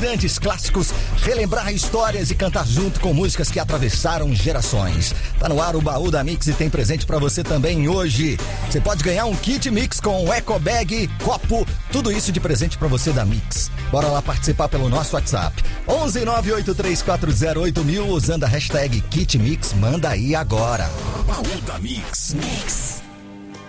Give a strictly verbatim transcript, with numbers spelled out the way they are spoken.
grandes clássicos, relembrar histórias e cantar junto com músicas que atravessaram gerações. Tá no ar o Baú da Mix e tem presente pra você também hoje. Você pode ganhar um kit Mix com eco bag, copo, tudo isso de presente pra você da Mix. Bora lá participar pelo nosso WhatsApp. onze nove oito três quatro zero oito mil usando a hashtag Kit Mix. Manda aí agora. Baú da Mix. Mix.